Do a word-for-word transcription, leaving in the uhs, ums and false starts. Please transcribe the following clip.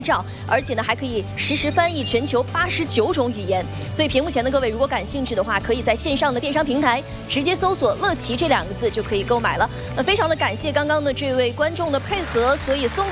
照，而且呢还可以实时翻译全球八十九种语言。所以屏幕前的各位，如果感兴趣的话，可以在线上的电商平台直接搜索“乐奇”这两个字就可以购买了。那非常的感谢刚刚的这位观众的配合，所以送给。